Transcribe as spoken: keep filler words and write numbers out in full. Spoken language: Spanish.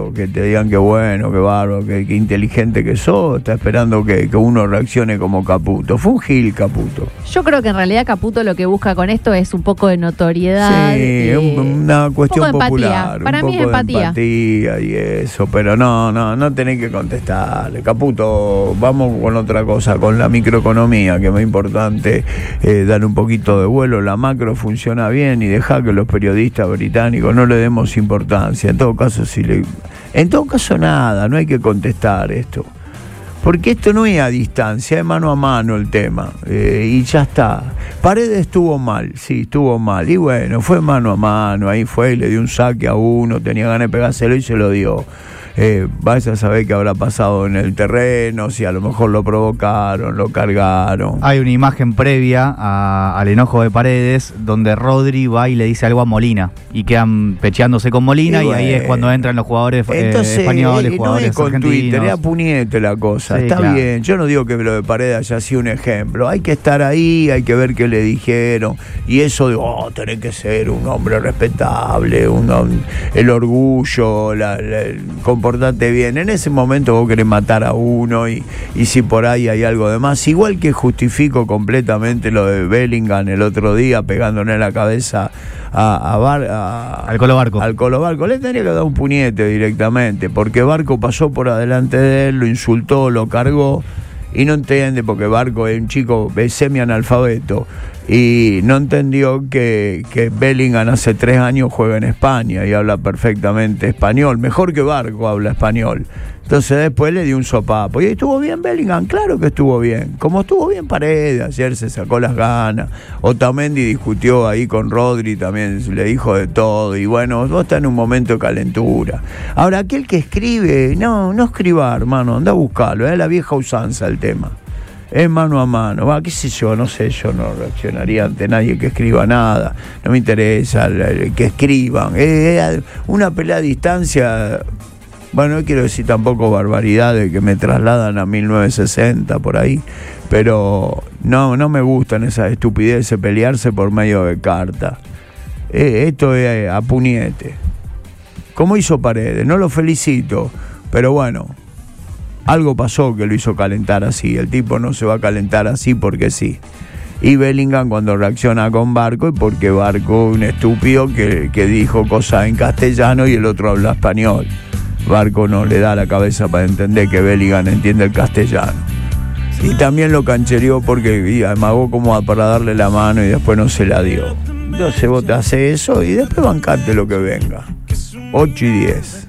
esperando que te digan que bueno, que bárbaro, que, que inteligente que sos, está esperando que, que uno reaccione como Caputo. Fue un gil Caputo. Yo creo que en realidad Caputo lo que busca con esto es un poco de notoriedad. Sí, eh, una cuestión un poco de popular. empatía. Para un mí es poco de empatía. empatía y eso, pero no, no, no tenés que contestarle. Caputo, vamos con otra cosa, con la microeconomía, que es muy importante eh, dar un poquito de vuelo. La macro funciona bien y dejar que los periodistas británicos no le demos importancia. En todo caso, si le, en todo caso nada, no hay que contestar esto. Porque esto no es a distancia, es mano a mano el tema. Eh, y ya está. Paredes estuvo mal, sí, estuvo mal. Y bueno, fue mano a mano, ahí fue, le dio un saque a uno, tenía ganas de pegárselo y se lo dio. Eh, vais a saber qué habrá pasado en el terreno, si a lo mejor lo provocaron, lo cargaron. Hay una imagen previa a, al enojo de Paredes donde Rodri va y le dice algo a Molina y quedan pecheándose con Molina y, bueno, y ahí es cuando entran los jugadores entonces, eh, españoles, eh, jugadores no es con argentinos. Twitter, es a puñete la cosa, sí, está claro. bien. Yo no digo que lo de Paredes haya sido un ejemplo, hay que estar ahí, hay que ver qué le dijeron y eso de, oh, tenés que ser un hombre respetable, un, un, el orgullo, la, la, el comportarte bien. En ese momento vos querés matar a uno y, y si por ahí hay algo de más. Igual que justifico completamente lo de Bellingham el otro día pegándole en la cabeza a, a, Bar, a al Colo Barco. Al Colo Barco. Le tenía que dar un puñete directamente porque Barco pasó por adelante de él, lo insultó, lo cargó y no entiende porque Barco es un chico semi-analfabeto y no entendió que, que Bellingham hace tres años juega en España y habla perfectamente español, mejor que Barco habla español. Entonces después le dio un sopapo. ¿Y estuvo bien Bellingham? Claro que estuvo bien. Como estuvo bien Paredes, ayer se sacó las ganas. Otamendi discutió ahí con Rodri, también le dijo de todo. Y bueno, vos estás en un momento de calentura. Ahora, aquel que escribe, no, no escriba, hermano, anda a buscarlo. Es la vieja usanza el tema. Es mano a mano, va, qué sé yo, no sé, yo no reaccionaría ante nadie que escriba nada, no me interesa que escriban, es una pelea a distancia, bueno, no quiero decir tampoco barbaridades que me trasladan a mil novecientos sesenta por ahí, pero no, no me gustan esas estupideces, pelearse por medio de carta, eh, esto es a puñete, como hizo Paredes, no lo felicito, pero bueno, algo pasó que lo hizo calentar así. El tipo no se va a calentar así porque sí. Y Bellingham cuando reacciona con Barco y porque Barco un estúpido que, que dijo cosas en castellano y el otro habla español. Barco no le da la cabeza para entender que Bellingham entiende el castellano. Y también lo canchereó porque amagó como para darle la mano y después no se la dio. Entonces vos te haces eso y después bancate lo que venga. ocho y diez.